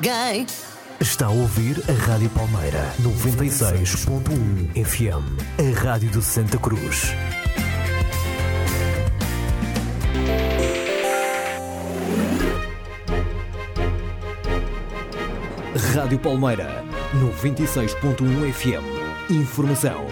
alguém. Está a ouvir a Rádio Palmeira 96.1 FM, a Rádio de Santa Cruz. Rádio Palmeira 96.1 FM. Informação.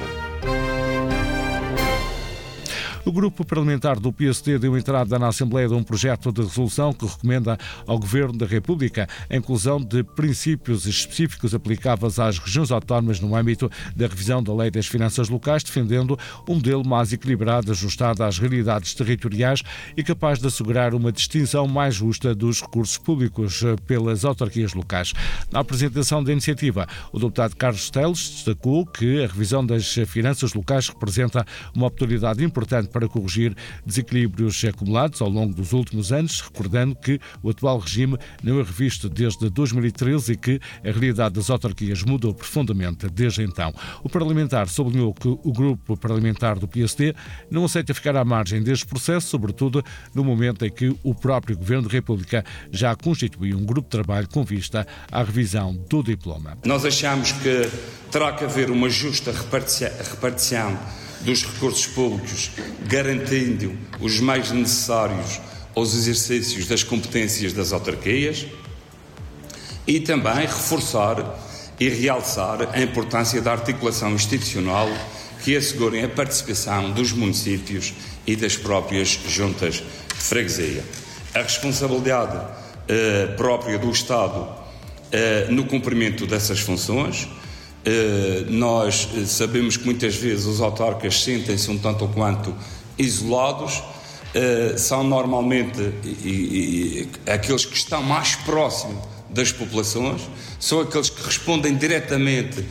O grupo parlamentar do PSD deu entrada na Assembleia de um projeto de resolução que recomenda ao Governo da República a inclusão de princípios específicos aplicáveis às regiões autónomas no âmbito da revisão da Lei das Finanças Locais, defendendo um modelo mais equilibrado, ajustado às realidades territoriais e capaz de assegurar uma distinção mais justa dos recursos públicos pelas autarquias locais. Na apresentação da iniciativa, o deputado Carlos Teles destacou que a revisão das finanças locais representa uma oportunidade importante para corrigir desequilíbrios acumulados ao longo dos últimos anos, recordando que o atual regime não é revisto desde 2013 e que a realidade das autarquias mudou profundamente desde então. O parlamentar sublinhou que o grupo parlamentar do PSD não aceita ficar à margem deste processo, sobretudo no momento em que o próprio Governo da República já constituiu um grupo de trabalho com vista à revisão do diploma. Nós achamos que terá que haver uma justa repartição dos recursos públicos, garantindo os meios necessários aos exercícios das competências das autarquias e também reforçar e realçar a importância da articulação institucional que assegurem a participação dos municípios e das próprias juntas de freguesia. A responsabilidade própria do Estado no cumprimento dessas funções. Nós sabemos que muitas vezes os autarcas sentem-se um tanto ou quanto isolados, são normalmente aqueles que estão mais próximos das populações, são aqueles que respondem diretamente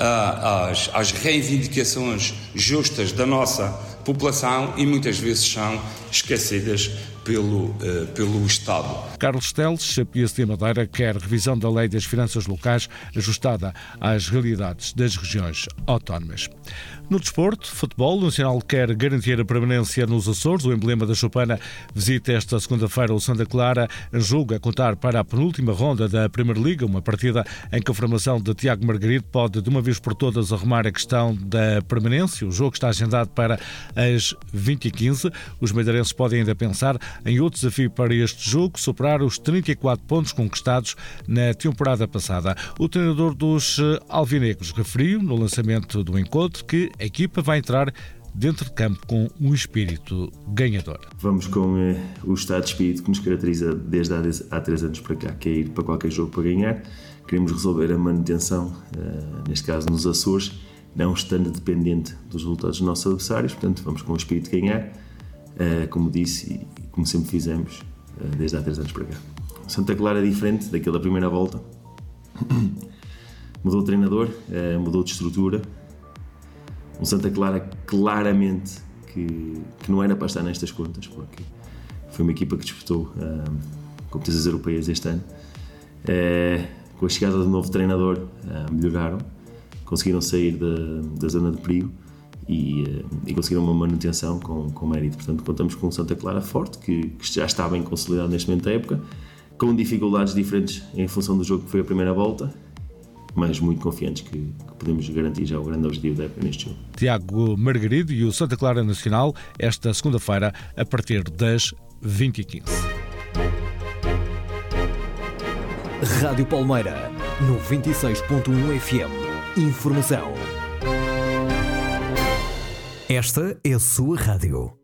às reivindicações justas da nossa população e muitas vezes são esquecidas pelo Estado. Carlos Teles, PSD Madeira, quer revisão da Lei das Finanças Locais ajustada às realidades das regiões autónomas. No desporto, futebol, o Nacional quer garantir a permanência nos Açores. O emblema da Choupana visita esta segunda-feira o Santa Clara, em jogo a contar para a penúltima ronda da Primeira Liga, uma partida em que a formação de Tiago Margarido pode de uma vez por todas arrumar a questão da permanência. O jogo está agendado para as 20h15. Os madeirenses podem ainda pensar em outro desafio para este jogo, superar os 34 pontos conquistados na temporada passada. O treinador dos alvinegros referiu, no lançamento do encontro, que a equipa vai entrar dentro de campo com um espírito ganhador. Vamos com o estado de espírito que nos caracteriza desde há 3 anos para cá, que é ir para qualquer jogo para ganhar. Queremos resolver a manutenção, neste caso nos Açores, não estando dependente dos resultados dos nossos adversários, portanto vamos com o espírito de ganhar, como disse e como sempre fizemos desde há 3 anos para cá. O Santa Clara é diferente daquele da primeira volta. Mudou o treinador, mudou de estrutura. Um Santa Clara claramente que não era para estar nestas contas, porque foi uma equipa que disputou competições europeias este ano. Com a chegada do novo treinador melhoraram, conseguiram sair da zona de perigo e conseguiram uma manutenção com mérito. Portanto, contamos com um Santa Clara forte, que já está bem consolidado neste momento da época, com dificuldades diferentes em função do jogo que foi a primeira volta, mas muito confiantes que podemos garantir já o grande objetivo da época neste jogo. Tiago Margarido e o Santa Clara Nacional, esta segunda-feira, a partir das 20h15. Rádio Palmeira, 96.1 FM. Informação. Esta é a sua rádio.